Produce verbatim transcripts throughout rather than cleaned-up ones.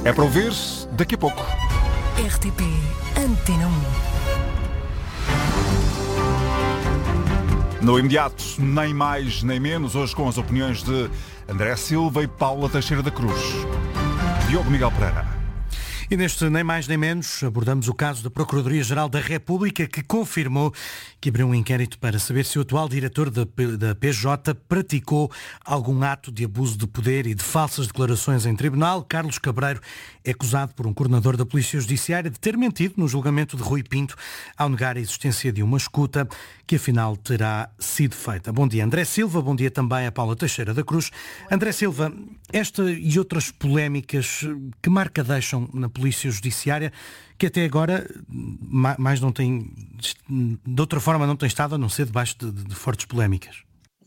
É para ouvir daqui a pouco. R T P Antena um. No imediato, nem mais nem menos, hoje com as opiniões de André Silva e Paula Teixeira da Cruz. Diogo Miguel Pereira. E neste Nem Mais Nem Menos abordamos o caso da Procuradoria-Geral da República, que confirmou que abriu um inquérito para saber se o atual diretor da, da P J praticou algum ato de abuso de poder e de falsas declarações em tribunal. Carlos Cabreiro é acusado por um coordenador da Polícia Judiciária de ter mentido no julgamento de Rui Pinto ao negar a existência de uma escuta que afinal terá sido feita. Bom dia, André Silva. Bom dia também a Paula Teixeira da Cruz. André Silva, esta e outras polémicas, que marca deixam na Polícia Judiciária, que até agora mais não tem, de outra forma não tem estado a não ser debaixo de, de, de fortes polémicas?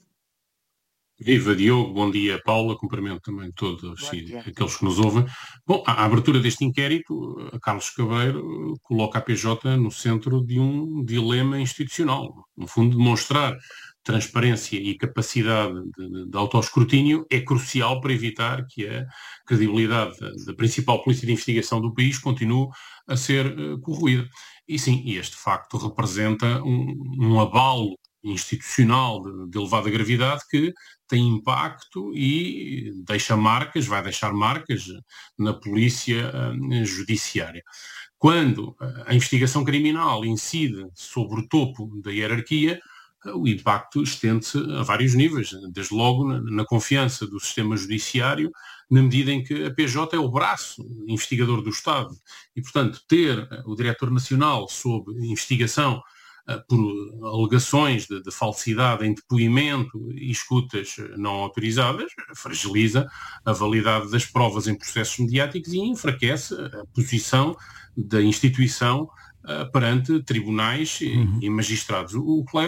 Viva Diogo, bom dia Paula, cumprimento também todos e aqueles que nos ouvem. Bom, a abertura deste inquérito, a Carlos Cabreiro coloca a P J no centro de um dilema institucional. No fundo, demonstrar transparência e capacidade de, de autoescrutínio é crucial para evitar que a credibilidade da, da principal polícia de investigação do país continue a ser uh, corroída. E sim, este facto representa um, um abalo institucional de, de elevada gravidade que tem impacto e deixa marcas, vai deixar marcas na polícia uh, judiciária. Quando a investigação criminal incide sobre o topo da hierarquia, o impacto estende-se a vários níveis, desde logo na, na confiança do sistema judiciário, na medida em que a P J é o braço investigador do Estado. E, portanto, ter o Diretor Nacional sob investigação uh, por alegações de, de falsidade em depoimento e escutas não autorizadas fragiliza a validade das provas em processos mediáticos e enfraquece a posição da instituição Uh, perante tribunais e, uhum. e magistrados, o que leva